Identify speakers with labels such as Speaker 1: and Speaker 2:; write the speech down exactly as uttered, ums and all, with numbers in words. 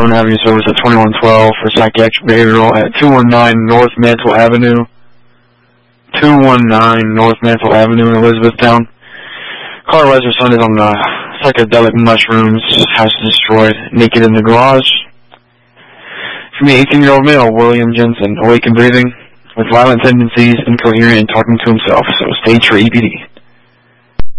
Speaker 1: seven having service at twenty-one twelve for psychiatric behavioral at two one nine North Mantle Avenue. two one nine North Mantle Avenue in Elizabethtown. Car rides her son is on uh, psychedelic mushrooms, house destroyed, naked in the garage. For me, eighteen-year-old male, William Jensen, awake and breathing, with violent tendencies, incoherent, and talking to himself, so stage for E P D.